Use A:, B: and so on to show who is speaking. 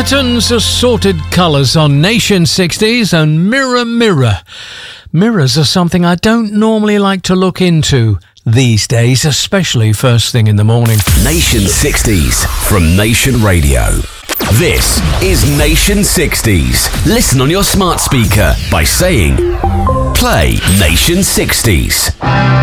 A: Pinkerton's Assorted Colours on Nation 60s and Mirror Mirror. Mirrors are something I don't normally like to look into these days, especially first thing in the morning.
B: Nation 60s from Nation Radio. This is Nation 60s. Listen on your smart speaker by saying, play Nation 60s.